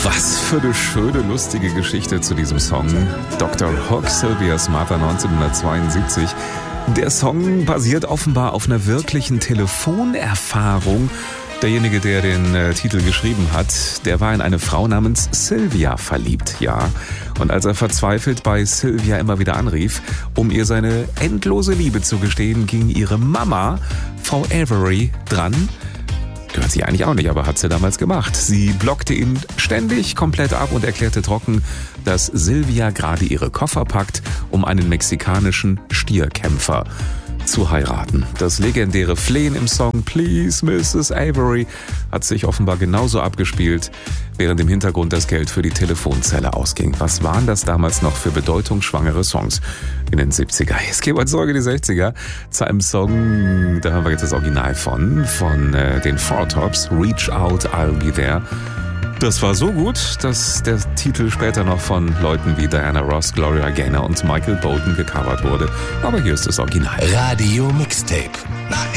Was für eine schöne, lustige Geschichte zu diesem Song. Dr. Hook, Sylvia's Mother, 1972. Der Song basiert offenbar auf einer wirklichen Telefonerfahrung. Derjenige, der den Titel geschrieben hat, der war in eine Frau namens Sylvia verliebt, ja. Und als er verzweifelt bei Sylvia immer wieder anrief, um ihr seine endlose Liebe zu gestehen, ging ihre Mama, Frau Avery, dran. Gehört sie eigentlich auch nicht, aber hat sie damals gemacht. Sie blockte ihn ständig komplett ab und erklärte trocken, dass Sylvia gerade ihre Koffer packt, um einen mexikanischen Stierkämpfer zu heiraten. Das legendäre Flehen im Song Please Mrs. Avery hat sich offenbar genauso abgespielt, während im Hintergrund das Geld für die Telefonzelle ausging. Was waren das damals noch für bedeutungsschwangere Songs in den 70er? Jetzt gehen wir zurück in die 60er zu einem Song, da haben wir jetzt das Original von den Four Tops, Reach Out, I'll Be There. Das war so gut, dass der Titel später noch von Leuten wie Diana Ross, Gloria Gaynor und Michael Bolton gecovert wurde. Aber hier ist das Original. Radio Mixtape.